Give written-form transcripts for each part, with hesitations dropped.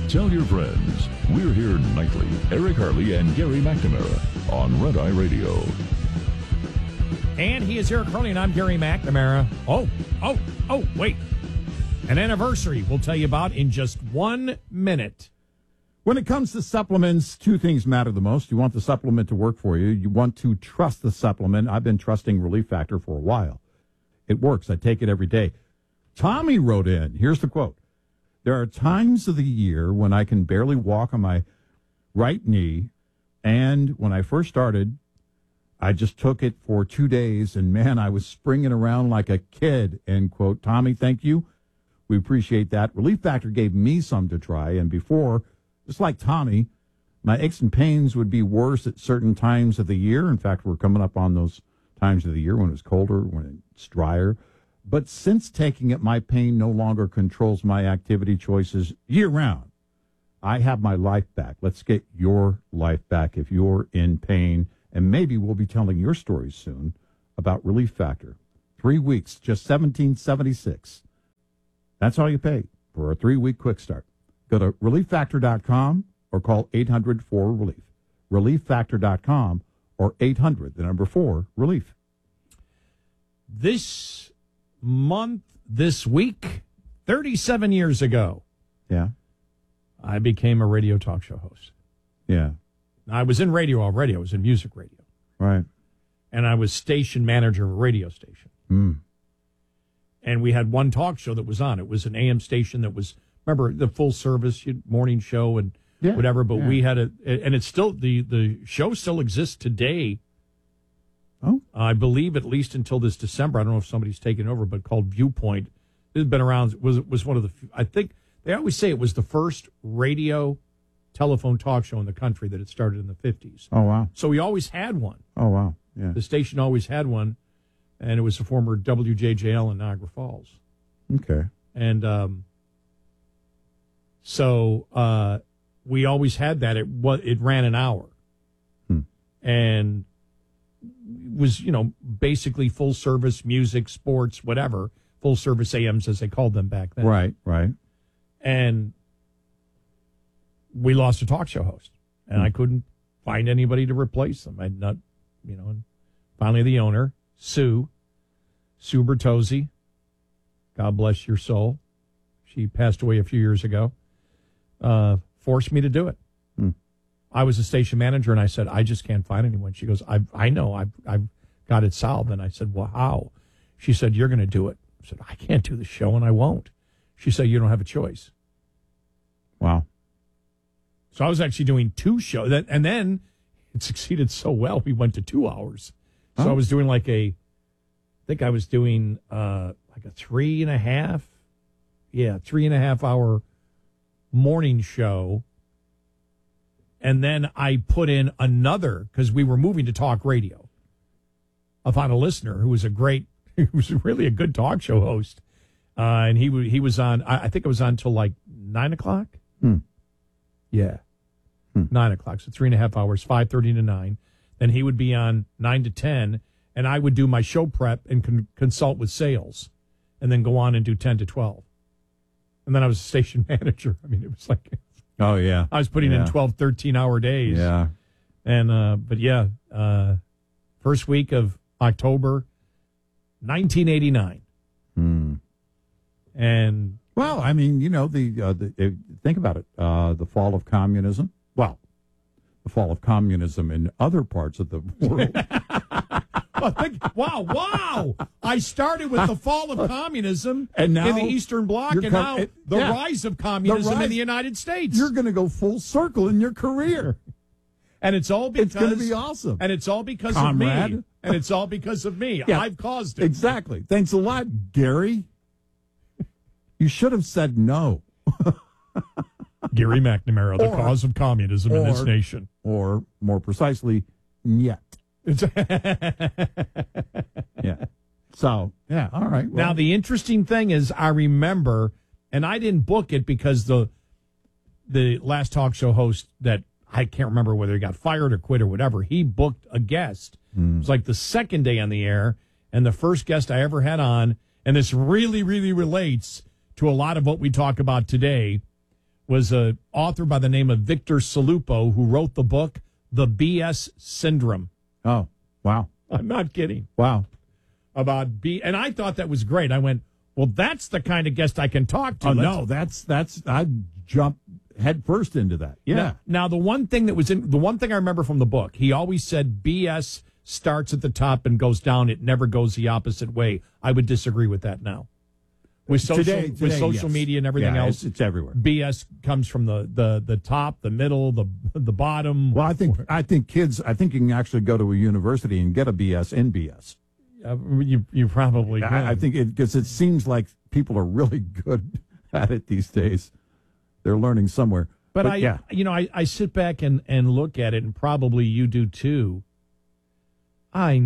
Tell your friends. We're here nightly. Eric Harley and Gary McNamara on Red Eye Radio. And he is Eric Harley, and I'm Gary McNamara. Wait. An anniversary we'll tell you about in just 1 minute. When it comes to supplements, two things matter the most. You want the supplement to work for you. You want to trust the supplement. I've been trusting Relief Factor for a while. It works. I take it every day. Tommy wrote in. Here's the quote. There are times of the year when I can barely walk on my right knee, and when I first started, I just took it for 2 days, and man, I was springing around like a kid, end quote. Tommy, thank you. We appreciate that. Relief Factor gave me some to try, and before, just like Tommy, my aches and pains would be worse at certain times of the year. In fact, we're coming up on those times of the year when it's colder, when it's drier. But since taking it, my pain no longer controls my activity choices year-round. I have my life back. Let's get your life back if you're in pain. And maybe we'll be telling your stories soon about Relief Factor. 3 weeks, just $17.76. That's all you pay for a 3-week quick start. Go to ReliefFactor.com or call 800-4RELIEF. ReliefFactor.com or 800-4-RELIEF. This month, this week, 37 years ago, I became a radio talk show host. Yeah. I was in radio already. I was in music radio. Right. And I was station manager of a radio station. And we had one talk show that was on. It was an AM station that was, remember, the full service morning show and whatever. But we had and it's still, the show still exists today. Oh. I believe at least until this December. I don't know if somebody's taken over, but called Viewpoint. It had been around, was one of the, I think, they always say it was the first radio telephone talk show in the country that had started in the 50s. Oh, wow. So we always had one. Oh, wow. Yeah. The station always had one, and it was the former WJJL in Niagara Falls. Okay. And so we always had that. It ran an hour. And was, basically full service music, sports, whatever, full service AMs as they called them back then. Right. And we lost a talk show host, and I couldn't find anybody to replace them. I'd not, and finally the owner, Sue Bertozzi, God bless your soul. She passed away a few years ago, forced me to do it. I was a station manager, and I said, I just can't find anyone. She goes, I know, I've got it solved. And I said, well, how? She said, you're going to do it. I said, I can't do the show, and I won't. She said, you don't have a choice. Wow. So I was actually doing 2 shows, and then it succeeded so well, we went to 2 hours. So I was doing like I think I was doing like a 3.5 hour morning show. And then I put in another, because we were moving to talk radio. I found a listener who was really a good talk show host. And he was on, I think it was on till like 9 o'clock. Yeah. 9 o'clock. So 3.5 hours, 5:30 to 9. Then he would be on 9 to 10. And I would do my show prep and consult with sales. And then go on and do 10 to 12. And then I was a station manager. I mean, it was like... Oh, yeah. I was putting in 12, 13-hour days. Yeah. And, first week of October, 1989. And... Well, I mean, think about it. The fall of communism. Well, the fall of communism in other parts of the world. Wow. I started with the fall of communism and now in the Eastern Bloc, and now the rise of communism in the United States. You're going to go full circle in your career. And it's all because... It's going to be awesome. And it's all because Comrade. of me. And it's all because of me. Yeah, I've caused it. Exactly. Thanks a lot, Gary. You should have said no. Gary McNamara, the cause of communism in this nation. Or, more precisely, yet. Yeah. So, yeah, all right. Well. Now, the interesting thing is I remember, and I didn't book it because the last talk show host that I can't remember whether he got fired or quit or whatever, he booked a guest. It was like the second day on the air, and the first guest I ever had on, and this really, really relates to a lot of what we talk about today, was an author by the name of Victor Salupo who wrote the book, The BS Syndrome. Oh, wow. I'm not kidding. Wow. About and I thought that was great. I went, well, that's the kind of guest I can talk to. Oh, no, that's I jumped head first into that. Yeah. Now, the one thing I remember from the book, he always said BS starts at the top and goes down. It never goes the opposite way. I would disagree with that now. With social yes. media and everything else, it's everywhere. BS comes from the top, the middle, the bottom. Well, I think kids. I think you can actually go to a university and get a BS in BS. You probably can. I think because it seems like people are really good at it these days. They're learning somewhere. But I sit back and look at it, and probably you do too. I've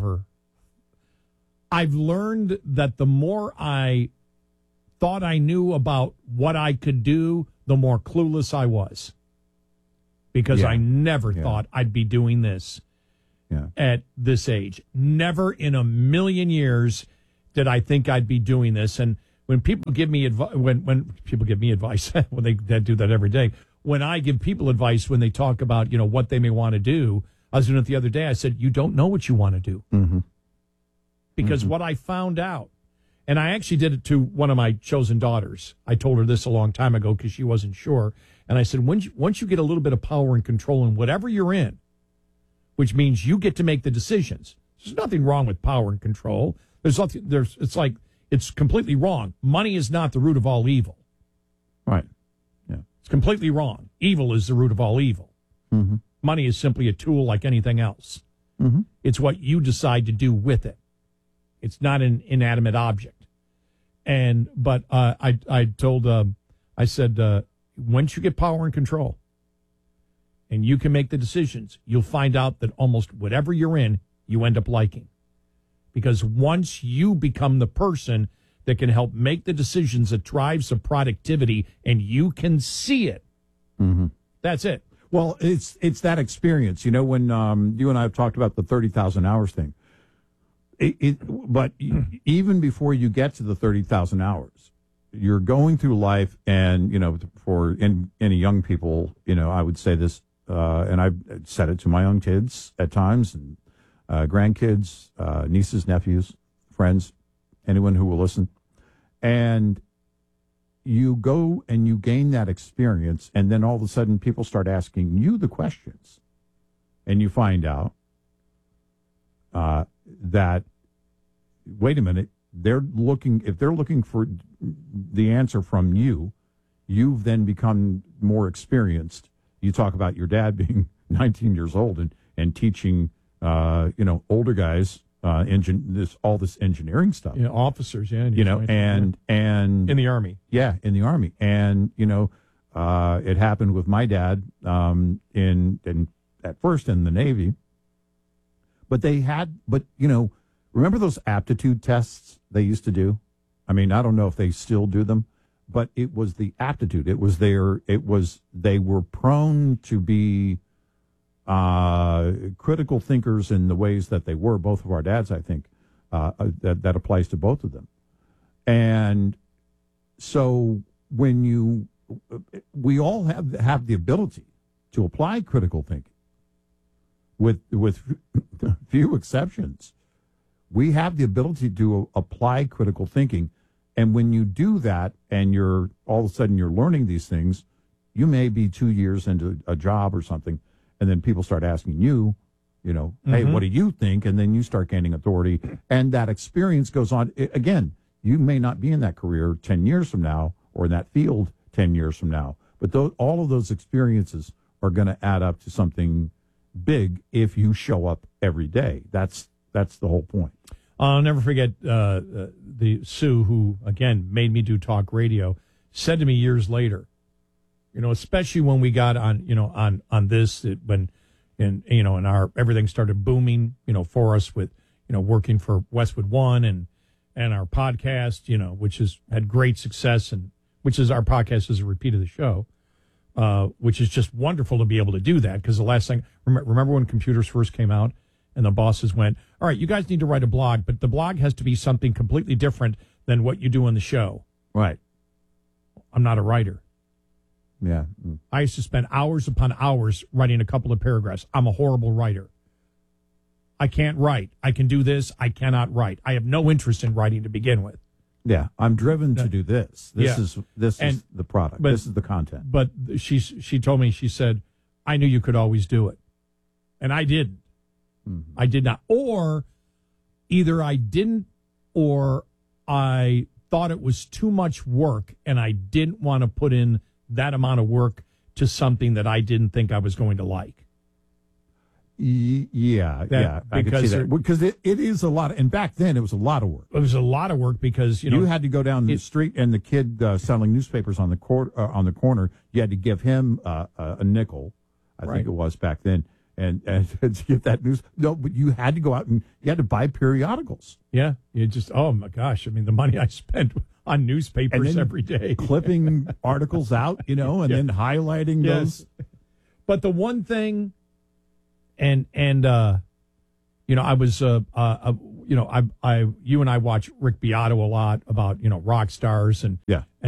learned that the more I thought I knew about what I could do, the more clueless I was. Because I never thought I'd be doing this at this age. Never in a million years did I think I'd be doing this. And when people give me advice, when people give me advice, when they do that every day, when I give people advice, when they talk about, what they may want to do, I was doing it the other day. I said, you don't know what you want to do. Mm-hmm. Because what I found out, and I actually did it to one of my chosen daughters. I told her this a long time ago because she wasn't sure. And I said, once you get a little bit of power and control in whatever you're in, which means you get to make the decisions. There's nothing wrong with power and control. It's completely wrong. Money is not the root of all evil. Right. Yeah. It's completely wrong. Evil is the root of all evil. Mm-hmm. Money is simply a tool like anything else. Mm-hmm. It's what you decide to do with it. It's not an inanimate object. But I said, once you get power and control and you can make the decisions, you'll find out that almost whatever you're in, you end up liking. Because once you become the person that can help make the decisions that drives the productivity and you can see it, that's it. Well, it's that experience. When you and I have talked about the 30,000 hours thing, but even before you get to the 30,000 hours, you're going through life, and for any young people, I would say this, and I've said it to my own kids at times, and grandkids, nieces, nephews, friends, anyone who will listen, and you go and you gain that experience, and then all of a sudden people start asking you the questions, and you find out that, wait a minute, if they're looking for the answer from you, you've then become more experienced. You talk about your dad being 19 years old and teaching, older guys, this engineering stuff. Officers, and in the Army. Yeah, in the Army. And, it happened with my dad, at first in the Navy. But remember those aptitude tests they used to do? I mean, I don't know if they still do them, but it was the aptitude. They were prone to be critical thinkers in the ways that they were. Both of our dads, I think, that applies to both of them. And so we all have the ability to apply critical thinking, with few exceptions. We have the ability to apply critical thinking. And when you do that and you're all of a sudden you're learning these things, you may be 2 years into a job or something, and then people start asking you, hey, what do you think? And then you start gaining authority, and that experience goes on. Again, you may not be in that career 10 years from now or in that field 10 years from now, but all of those experiences are going to add up to something big if you show up every day. That's the whole point. I'll never forget the Sue, who again made me do talk radio, said to me years later, especially when we got on this, when our everything started booming, for us with working for Westwood One and our podcast, which has had great success, and which is our podcast is a repeat of the show, which is just wonderful to be able to do that, because the last thing, remember when computers first came out? And the bosses went, all right, you guys need to write a blog, but the blog has to be something completely different than what you do on the show. Right. I'm not a writer. Yeah. I used to spend hours upon hours writing a couple of paragraphs. I'm a horrible writer. I can't write. I can do this. I cannot write. I have no interest in writing to begin with. Yeah. I'm driven to do this. This Yeah. is the product. But- this is the content. But she told me, she said, I knew you could always do it. And I didn't. I did not. Or either I didn't, or I thought it was too much work and I didn't want to put in that amount of work to something that I didn't think I was going to like. Yeah. I could see because that. Because it is a lot. And back then, it was a lot of work. It was a lot of work because, You had to go down the street, and the kid selling newspapers on the corner, you had to give him a nickel, I think it was back then, and to get that news. No, but you had to go out and you had to buy periodicals. Yeah, you just, oh my gosh, I mean, the money I spent on newspapers then every day. Clipping articles out, and then highlighting those. But the one thing, and I was, you and I watch Rick Beato a lot about, rock stars and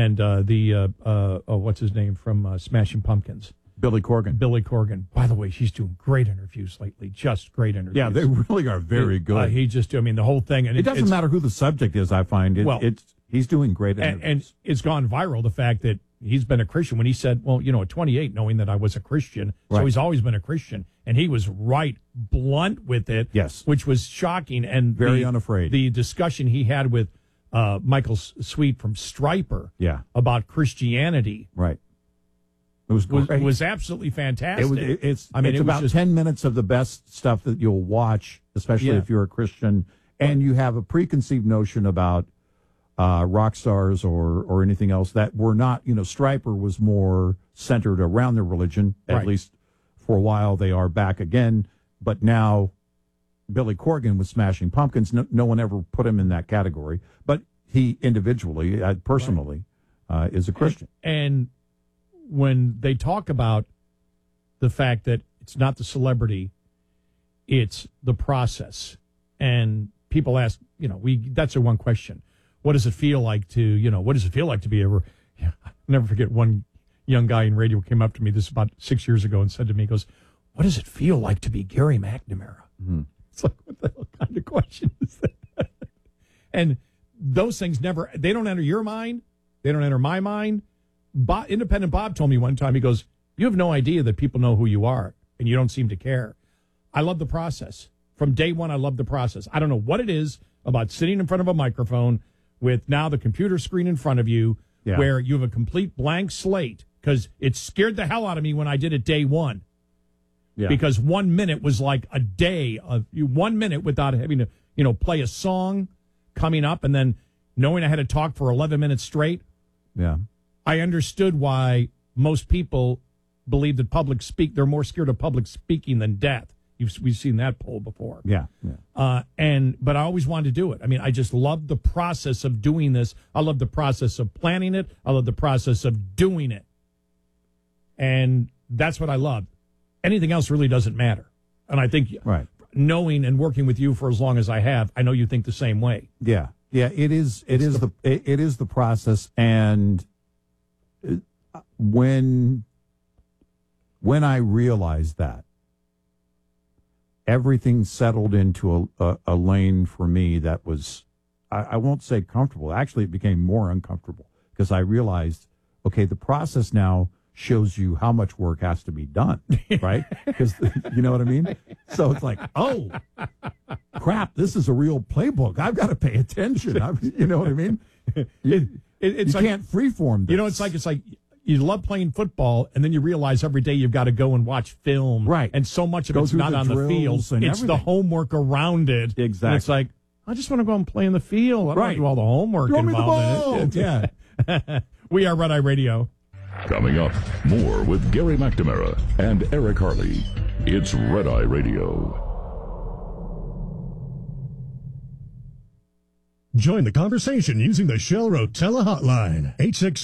what's his name from Smashing Pumpkins. Billy Corgan. Billy Corgan. By the way, she's doing great interviews lately. Just great interviews. Yeah, they really are very good. The whole thing. And it doesn't matter who the subject is, I find. He's doing great interviews. And it's gone viral, the fact that he's been a Christian. When he said, well, at 28, knowing that I was a Christian, so he's always been a Christian. And he was blunt with it. Yes. Which was shocking. And very unafraid. The discussion he had with Michael Sweet from Stryper about Christianity. Right. It was absolutely fantastic. It's about 10 minutes of the best stuff that you'll watch, especially if you're a Christian and you have a preconceived notion about rock stars or anything else that were not, Stryper was more centered around their religion, at least for a while. They are back again. But now Billy Corgan was Smashing Pumpkins. No one ever put him in that category. But he individually, personally, is a Christian. And when they talk about the fact that it's not the celebrity, it's the process. And people ask, that's their one question. What does it feel like to be I'll never forget one young guy in radio came up to me, this about 6 years ago, and said to me, he goes, what does it feel like to be Gary McNamara? Mm-hmm. It's like, what the hell kind of question is that? And those things they don't enter your mind. They don't enter my mind. Independent Bob told me one time, he goes, you have no idea that people know who you are, and you don't seem to care. I love the process. From day one, I love the process. I don't know what it is about sitting in front of a microphone with now the computer screen in front of you, where you have a complete blank slate, because it scared the hell out of me when I did it day one. Yeah. Because 1 minute was like a day of 1 minute without having to, play a song coming up and then knowing I had to talk for 11 minutes straight. Yeah. I understood why most people believe that they're more scared of public speaking than death. We've seen that poll before. Yeah. But I always wanted to do it. I mean, I just love the process of doing this. I love the process of planning it. I love the process of doing it. And that's what I love. Anything else really doesn't matter. And I think knowing and working with you for as long as I have, I know you think the same way. Yeah. Yeah, it is the process. And when I realized that, everything settled into a lane for me that was, I won't say comfortable. Actually, it became more uncomfortable because I realized, okay, the process now shows you how much work has to be done, right? Because you know what I mean? So it's like, oh, crap, this is a real playbook. I've got to pay attention. You know what I mean? You can't freeform this. It's like you love playing football, and then you realize every day you've got to go and watch film. Right. And so much of it's not on the field. It's everything. The homework around it. Exactly. And it's like, I just want to go and play in the field. I don't want to do all the homework Throw involved in it. Yeah. We are Red Eye Radio. Coming up, more with Gary McNamara and Eric Harley. It's Red Eye Radio. Join the conversation using the Shell Rotella hotline,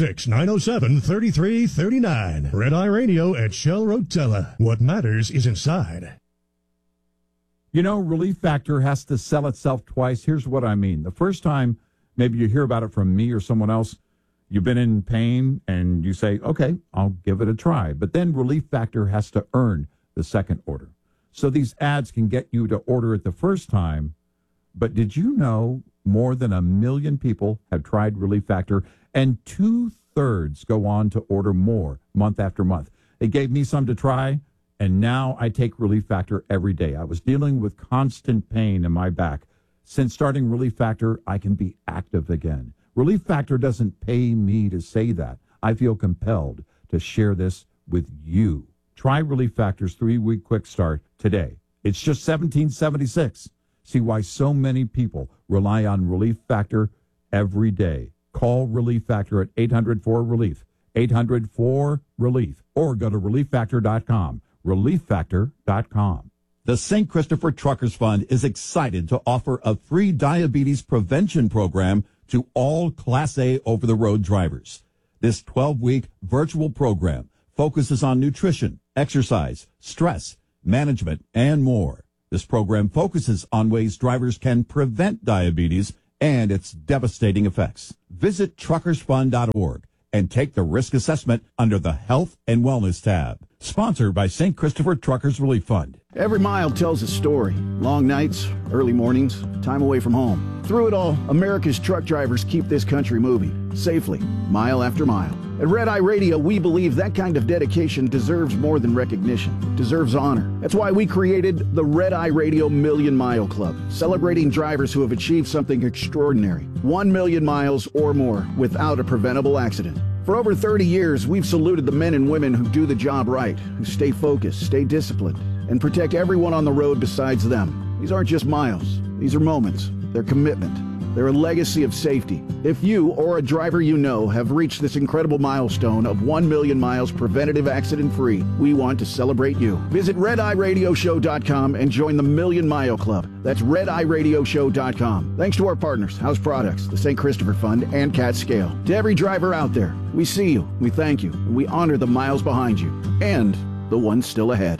866-907-3339. Red Eye Radio at Shell Rotella. What matters is inside. Relief Factor has to sell itself twice. Here's what I mean. The first time, maybe you hear about it from me or someone else, You've been in pain and you say, okay, I'll give it a try. But then Relief Factor has to earn the second order. So these ads can get you to order it the first time. But did you know more than 1 million people have tried Relief Factor, and 2/3 go on to order more month after month? It gave me some to try, and now I take Relief Factor every day. I was dealing with constant pain in my back. Since starting Relief Factor, I can be active again. Relief Factor doesn't pay me to say that. I feel compelled to share this with you. Try Relief Factor's 3-week quick start today. It's just $17.76. See why so many people rely on Relief Factor every day. Call Relief Factor at 800-4RELIEF, 800-4RELIEF, or go to relieffactor.com, relieffactor.com. The St. Christopher Truckers Fund is excited to offer a free diabetes prevention program to all Class A over-the-road drivers. This 12-week virtual program focuses on nutrition, exercise, stress, management, and more. This program focuses on ways drivers can prevent diabetes and its devastating effects. Visit truckersfund.org and take the risk assessment under the Health and Wellness tab. Sponsored by St. Christopher Truckers Relief Fund. Every mile tells a story. Long nights, early mornings, time away from home. Through it all, America's truck drivers keep this country moving, safely, mile after mile. At Red Eye Radio, we believe that kind of dedication deserves more than recognition. It deserves honor. That's why we created the Red Eye Radio Million Mile Club, celebrating drivers who have achieved something extraordinary. 1 million miles or more without a preventable accident. For over 30 years, we've saluted the men and women who do the job right, who stay focused, stay disciplined, and protect everyone on the road besides them. These aren't just miles. These are moments. They're commitment. They're a legacy of safety. If you or a driver you know have reached this incredible milestone of 1 million miles preventative accident-free, we want to celebrate you. Visit RedEyeRadioShow.com and join the Million Mile Club. That's RedEyeRadioShow.com. Thanks to our partners, House Products, the St. Christopher Fund, and Cat Scale. To every driver out there, we see you, we thank you, and we honor the miles behind you and the ones still ahead.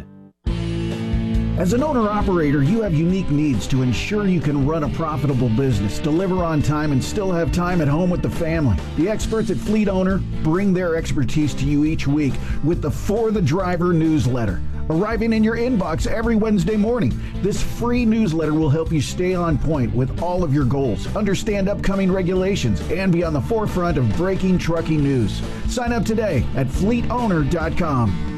As an owner-operator, you have unique needs to ensure you can run a profitable business, deliver on time, and still have time at home with the family. The experts at Fleet Owner bring their expertise to you each week with the For the Driver newsletter, arriving in your inbox every Wednesday morning. This free newsletter will help you stay on point with all of your goals, understand upcoming regulations, and be on the forefront of breaking trucking news. Sign up today at fleetowner.com.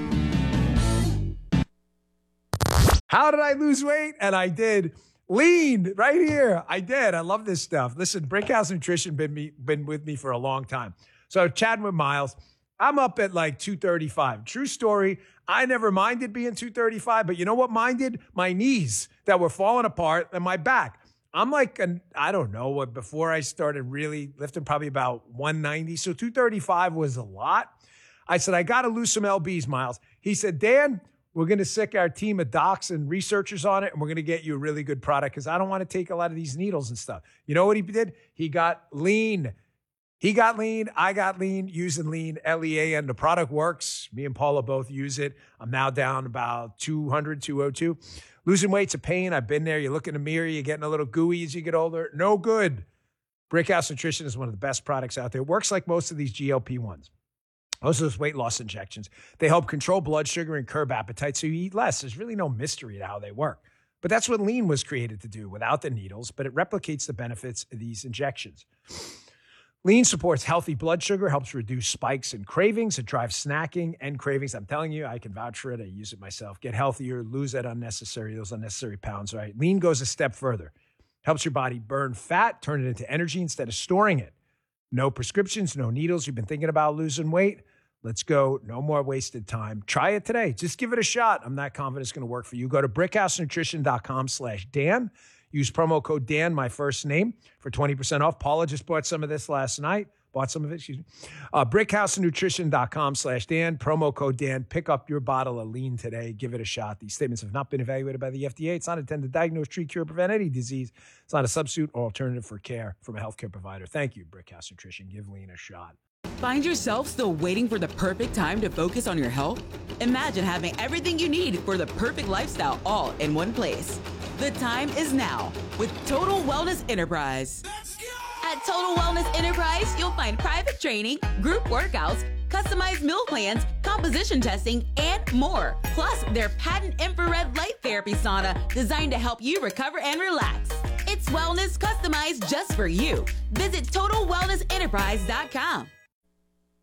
How did I lose weight? And I did. Lean right here. I did. I love this stuff. Listen, Brickhouse Nutrition been with me for a long time. So chatting with Miles, I'm up at like 235. True story. I never minded being 235, but you know what minded? My knees that were falling apart and my back. I'm like, I don't know what, before I started really lifting, probably about 190. So 235 was a lot. I said, I got to lose some LBs, Miles. He said, Dan, we're going to sick our team of docs and researchers on it, and we're going to get you a really good product because I don't want to take a lot of these needles and stuff. You know what he did? He got lean. He got lean. I got lean, using lean, L-E-A-N. The product works. Me and Paula both use it. I'm now down about 200, 202. Losing weight's a pain. I've been there. You look in the mirror, you're getting a little gooey as you get older. No good. Brickhouse Nutrition is one of the best products out there. It works like most of these GLP-1s. Most of those weight loss injections, they help control blood sugar and curb appetite so you eat less. There's really no mystery to how they work. But that's what lean was created to do without the needles, but it replicates the benefits of these injections. Lean supports healthy blood sugar, helps reduce spikes and cravings. It drives snacking and cravings. I'm telling you, I can vouch for it. I use it myself. Get healthier, lose those unnecessary pounds, right? Lean goes a step further. Helps your body burn fat, turn it into energy instead of storing it. No prescriptions, no needles. You've been thinking about losing weight? Let's go. No more wasted time. Try it today. Just give it a shot. I'm not confident it's going to work for you. Go to brickhousenutrition.com/Dan. Use promo code Dan, my first name, for 20% off. Paula just bought some of this last night. brickhousenutrition.com/Dan. Promo code Dan. Pick up your bottle of lean today. Give it a shot. These statements have not been evaluated by the FDA. It's not intended to diagnose, treat, cure, prevent any disease. It's not a substitute or alternative for care from a healthcare provider. Thank you, Brickhouse Nutrition. Give lean a shot. Find yourself still waiting for the perfect time to focus on your health? Imagine having everything you need for the perfect lifestyle all in one place. The time is now with Total Wellness Enterprise. At At Total Wellness Enterprise, you'll find private training, group workouts, customized meal plans, composition testing, and more. Plus, their patent infrared light therapy sauna designed to help you recover and relax. It's wellness customized just for you. Visit TotalWellnessEnterprise.com.